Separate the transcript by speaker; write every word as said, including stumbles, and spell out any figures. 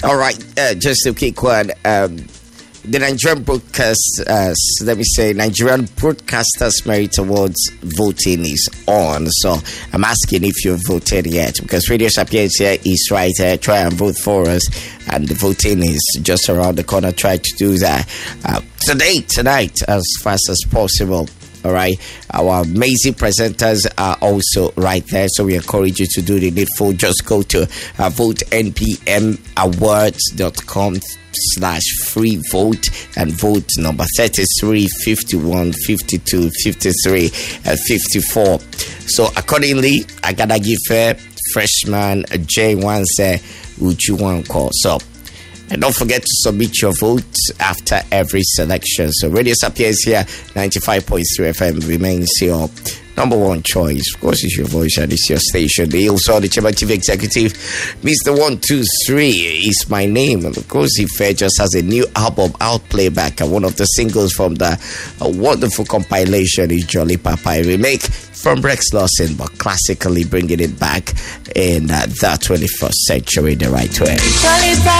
Speaker 1: All right, uh, just a quick one. Um, the Nigerian broadcast, uh, let me say, Nigerian Broadcasters Merit Awards voting is on. So I'm asking if you've voted yet, because Radio Sapientia is right there. Try and vote for us, and the voting is just around the corner. Try to do that uh, today, tonight, as fast as possible. All right, our amazing presenters are also right there, so we encourage you to do the needful. Just go to uh, vote n p m awards dot com slash free vote and vote number thirty-three, fifty-one, fifty-two, fifty-three, and fifty-four. So accordingly, I gotta give uh, freshman J one say Uju one call. So. And don't forget to submit your vote after every selection. So Radio Sapientia ninety-five point three F M remains your number one choice. Of course, it's your voice and it's your station. The also the Chairman Chief Executive, Mister One Two Three is my name. And of course, Ife just has a new album out, playback, and one of the singles from the uh, wonderful compilation is Jolly Papa, a remake from Rex Lawson, but classically bringing it back in uh, the twenty-first century the right way.